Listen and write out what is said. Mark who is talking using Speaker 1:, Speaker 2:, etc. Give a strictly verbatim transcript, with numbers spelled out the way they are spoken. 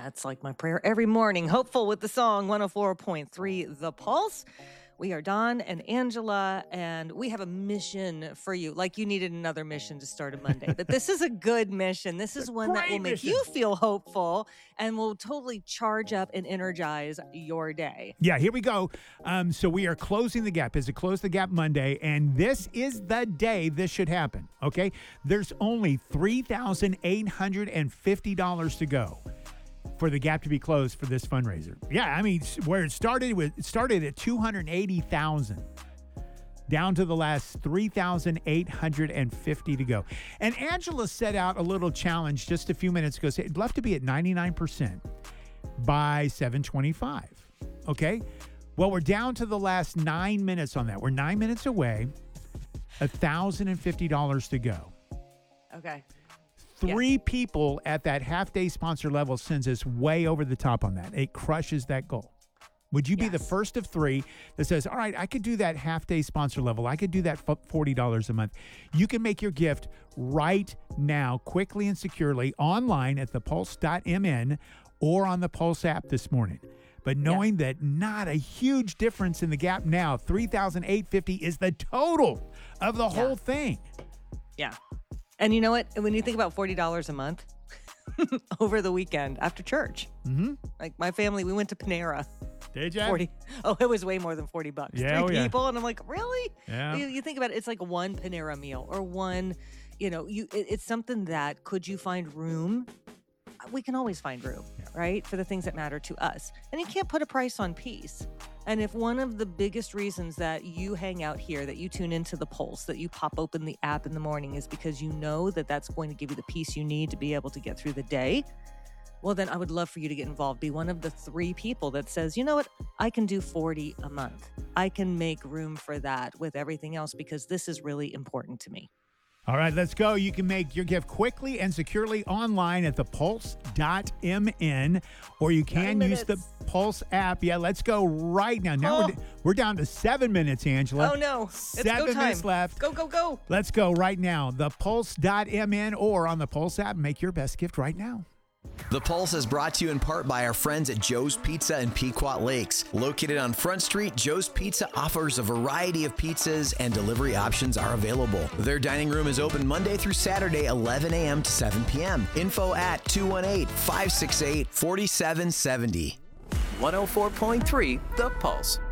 Speaker 1: That's like my prayer every morning. Hopeful with the song one oh four point three The Pulse. We are Don and Angela, and we have a mission for you. Like you needed another mission to start a Monday, but this is a good mission. This is one that will make
Speaker 2: mission.
Speaker 1: you feel hopeful and will totally charge up and energize your day.
Speaker 2: Yeah, here we go. Um, so we are closing the gap. It's a Close the Gap Monday, and this is the day this should happen, okay? There's only three thousand eight hundred fifty dollars to go for the gap to be closed for this fundraiser. Yeah, I mean, where it started with it started at two hundred eighty thousand, down to the last three thousand eight hundred fifty to go. And Angela set out a little challenge just a few minutes ago. Said it'd love to be at ninety-nine percent by seven twenty-five. Okay, well, we're down to the last nine minutes on that. We're nine minutes away. one thousand fifty dollars to go.
Speaker 1: Okay.
Speaker 2: Three
Speaker 1: Yeah.
Speaker 2: people at that half-day sponsor level sends us way over the top on that. It crushes that goal. Would you be
Speaker 1: Yes.
Speaker 2: the first of three that says, all right, I could do that half-day sponsor level. I could do that for forty dollars a month. You can make your gift right now, quickly and securely, online at the pulse dot m n or on the Pulse app this morning. But knowing yeah. that not a huge difference in the gap now, three thousand eight hundred fifty dollars is the total of the yeah. whole thing.
Speaker 1: Yeah. And you know what? When you think about forty dollars a month over the weekend after church,
Speaker 2: mm-hmm.
Speaker 1: like my family, we went to Panera.
Speaker 2: Did you?
Speaker 1: forty Oh, it was way more than forty bucks.
Speaker 2: Yeah,
Speaker 1: Three
Speaker 2: oh,
Speaker 1: people.
Speaker 2: Yeah.
Speaker 1: And I'm like, really?
Speaker 2: Yeah.
Speaker 1: You, you think about it, it's like one Panera meal or one, you know, you. It, it's something that could you find room? We can always find room, yeah. right? For the things that matter to us. And you can't put a price on peace. And if one of the biggest reasons that you hang out here, that you tune into the Pulse, that you pop open the app in the morning is because you know that that's going to give you the peace you need to be able to get through the day, well, then I would love for you to get involved. Be one of the three people that says, you know what, I can do forty a month. I can make room for that with everything else because this is really important to me.
Speaker 2: All right, let's go. You can make your gift quickly and securely online at the pulse dot m n, or you can use the Pulse app. Yeah, let's go right now. Now
Speaker 1: oh.
Speaker 2: we're, we're down to seven minutes, Angela.
Speaker 1: Oh, no.
Speaker 2: Seven
Speaker 1: it's go time.
Speaker 2: minutes left.
Speaker 1: Go, go, go.
Speaker 2: Let's go right now. the pulse dot m n or on the Pulse app. Make your best gift right now.
Speaker 3: The Pulse is brought to you in part by our friends at Joe's Pizza in Pequot Lakes. Located on Front Street, Joe's Pizza offers a variety of pizzas and delivery options are available. Their dining room is open Monday through Saturday, eleven a.m. to seven p.m. Info at two one eight, five six eight, four seven seven zero.
Speaker 4: one oh four point three The Pulse.